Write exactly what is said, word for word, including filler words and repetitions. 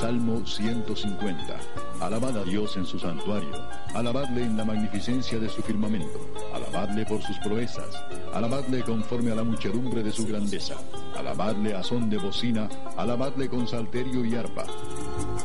Salmo ciento cincuenta. Alabad a Dios en su santuario, alabadle en la magnificencia de su firmamento, alabadle por sus proezas, alabadle conforme a la muchedumbre de su grandeza, alabadle a son de bocina, alabadle con salterio y arpa.